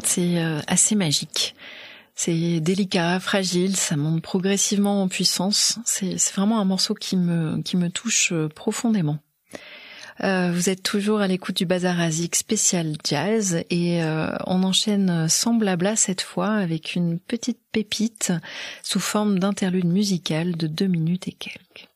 C'est assez magique. C'est délicat, fragile, ça monte progressivement en puissance. C'est vraiment un morceau qui me touche profondément. Vous êtes toujours à l'écoute du Bazar Azik spécial jazz et on enchaîne sans blabla cette fois avec une petite pépite sous forme d'interlude musical de 2 minutes et quelques.